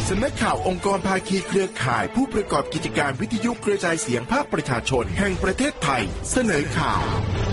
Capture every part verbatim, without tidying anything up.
สำนักข่าวองค์กรภาคีเครือข่ายผู้ประกอบกิจการวิทยุกระจายเสียงภาคประชาชนแห่งประเทศไทยเสนอข่าว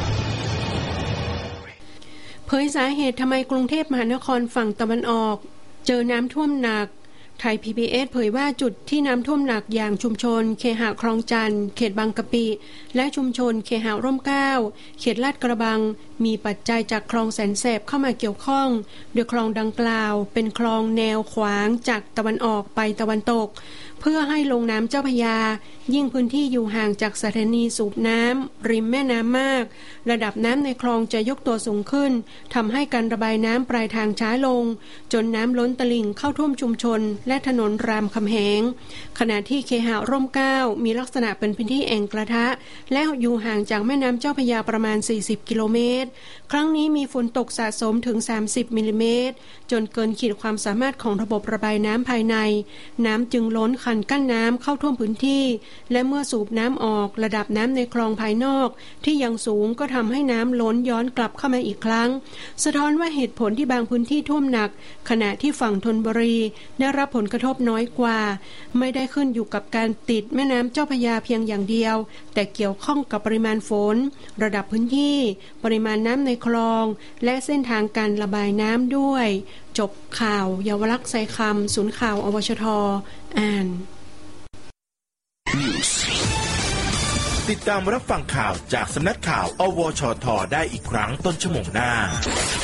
เผยสาเหตุทำไมกรุงเทพมหานครฝั่งตะวันออกเจอน้ำท่วมหนักไทย พี บี เอส เผยว่าจุดที่น้ำท่วมหนักอย่างชุมชนเคหะคลองจันทร์เขตบางกะปิและชุมชนเคหะร่มเกล้าเขตลาดกระบังมีปัจจัยจากคลองแสนแสบเข้ามาเกี่ยวข้องโดยคลองดังกล่าวเป็นคลองแนวขวางจากตะวันออกไปตะวันตกเพื่อให้ลงน้ำเจ้าพระยายิ่งพื้นที่อยู่ห่างจากสถานีสูบน้ำริมแม่น้ำมากระดับน้ำในคลองจะยกตัวสูงขึ้นทำให้การระบายน้ำปลายทางช้าลงจนน้ำล้นตลิ่งเข้าท่วมชุมชนและถนนรามคำแหงขณะที่เคหะร่มเกล้ามีลักษณะเป็นพื้นที่แอ่งกระทะและอยู่ห่างจากแม่น้ำเจ้าพระยาประมาณสี่สิบกิโลเมตรครั้งนี้มีฝนตกสะสมถึงสามสิบมิลลิเมตรจนเกินขีดความสามารถของระบบระบายน้ำภายในน้ำจึงล้นคันกั้นน้ำเข้าท่วมพื้นที่และเมื่อสูบน้ำออกระดับน้ำในคลองภายนอกที่ยังสูงก็ทำให้น้ำล้นย้อนกลับเข้ามาอีกครั้งสะท้อนว่าเหตุผลที่บางพื้นที่ท่วมหนักขณะที่ฝั่งธนบุรีได้รับผลกระทบน้อยกว่าไม่ได้ขึ้นอยู่กับการติดแม่น้ำเจ้าพระยาเพียงอย่างเดียวแต่เกี่ยวข้องกับปริมาณฝนระดับพื้นที่ปริมาณน้ำในคลองและเส้นทางการระบายน้ำด้วยจบข่าวเยาวลักษณ์ไซคำศูนย์ข่าวอวชทอ่านติดตามรับฟังข่าวจากสำนักข่าวอวชทได้อีกครั้งต้นชั่วโมงหน้า